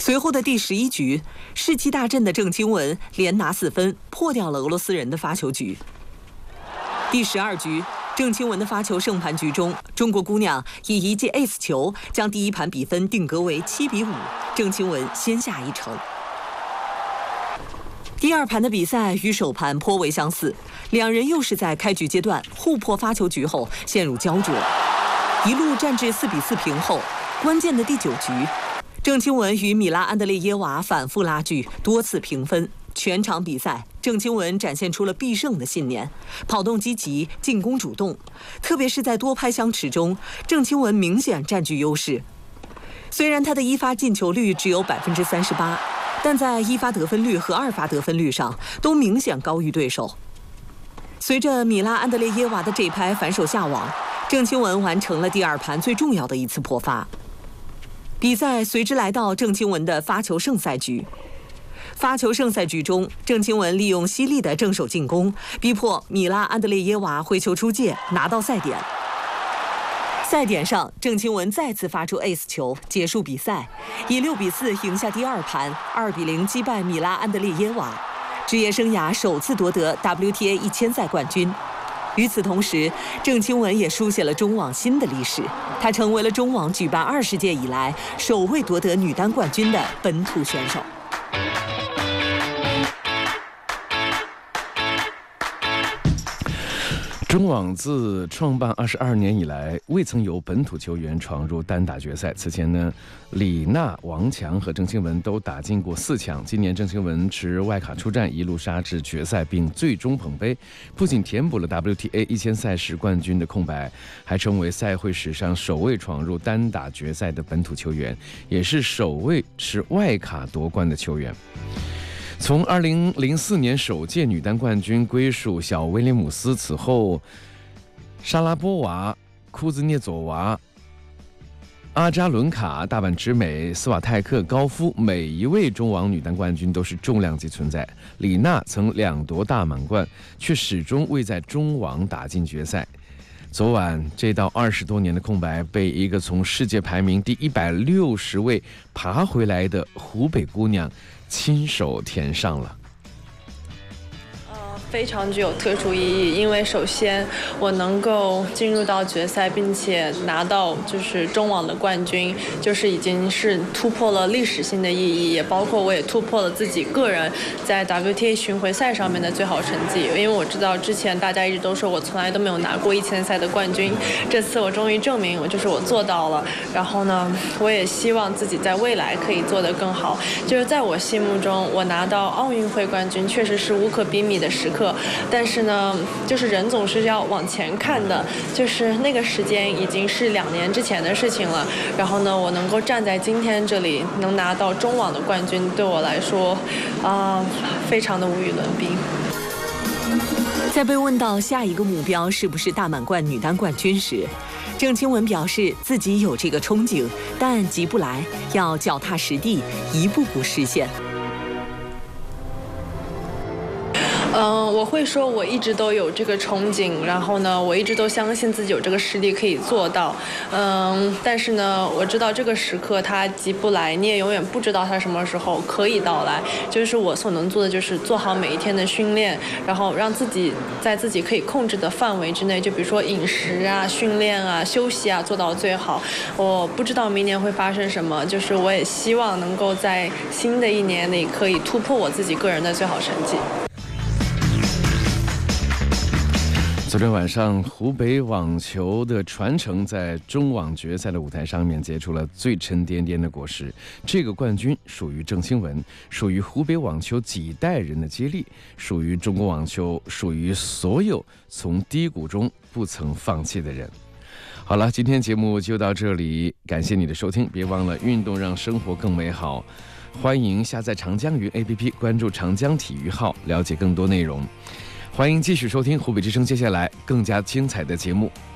随后的第11局，士气大振的郑钦文连拿4分，破掉了俄罗斯人的发球局。第12局，郑钦文的发球胜盘局中，中国姑娘以一记 ace 球将第一盘比分定格为7-5，郑钦文先下一城。第2盘的比赛与首盘颇为相似，两人又是在开局阶段互破发球局后陷入焦灼，一路战至4-4平后，关键的第9局，郑钦文与米拉安德烈耶娃反复拉锯，多次平分。全场比赛，郑钦文展现出了必胜的信念，跑动积极，进攻主动，特别是在多拍相持中，郑钦文明显占据优势。虽然他的一发进球率只有38%，但在一发得分率和2发得分率上都明显高于对手。随着米拉安德烈耶娃的这拍反手下网，郑钦文完成了第2盘最重要的一次破发。比赛随之来到郑钦文的发球胜赛局。发球胜赛局中，郑钦文利用犀利的正手进攻，逼迫米拉安德烈耶娃挥球出界，拿到赛点。赛点上，郑钦文再次发出 ace 球，结束比赛，以6-4赢下第2盘，2-0击败米拉安德烈耶娃，职业生涯首次夺得 WTA 1000赛冠军。与此同时，郑钦文也书写了中网新的历史，她成为了中网举办20届以来首位夺得女单冠军的本土选手。 中网自创办22年以来，未曾有本土球员闯入单打决赛。此前呢，李娜、王强和郑钦文都打进过4强。今年郑钦文持外卡出战，一路杀至决赛，并最终捧杯，不仅填补了 WTA 1000赛事冠军的空白，还成为赛会史上首位闯入单打决赛的本土球员，也是首位持外卡夺冠的球员。从2004年首届女单冠军归属小威廉姆斯，此后莎拉波娃、库兹涅佐娃、阿扎伦卡、大阪直美、斯瓦泰克、高夫，每一位中网女单冠军都是重量级存在。李娜曾2夺大满贯，却始终未在中网打进决赛。昨晚这道20多年的空白被一个从世界排名第160位爬回来的湖北姑娘亲手填上了。 非常具有特殊意义，因为首先我能够进入到决赛，并且拿到就是中网的冠军，就是已经是突破了历史性的意义，也包括我也突破了自己个人在 WTA 巡回赛上面的最好成绩。因为我知道之前大家一直都说我从来都没有拿过1000赛的冠军，这次我终于证明我做到了。然后呢，我也希望自己在未来可以做得更好。就是在我心目中，我拿到奥运会冠军确实是无可比拟的时刻。但是呢，就是人总是要往前看的，就是那个时间已经是2年之前的事情了。然后呢，我能够站在今天这里，能拿到中网的冠军，对我来说，非常的无与伦比。 在被问到下一个目标是不是大满贯女单冠军时，郑钦文表示自己有这个憧憬，但急不来，要脚踏实地，一步步实现。 我会说我一直都有这个憧憬，然后呢，我一直都相信自己有这个实力可以做到。但是呢，我知道这个时刻它急不来，你也永远不知道它什么时候可以到来。就是我所能做的就是做好每一天的训练，然后让自己在自己可以控制的范围之内，就比如说饮食啊、训练啊、休息啊，做到最好。我不知道明年会发生什么，就是我也希望能够在新的一年里可以突破我自己个人的最好成绩。 昨天晚上，湖北网球的传承在中网决赛的舞台上面结出了最沉甸甸的果实。这个冠军属于郑钦文，属于湖北网球几代人的接力，属于中国网球，属于所有从低谷中不曾放弃的人。好了，今天节目就到这里，感谢你的收听，别忘了运动让生活更美好。欢迎下载长江云 APP， 关注长江体育号，了解更多内容。欢迎继续收听湖北之声，接下来更加精彩的节目。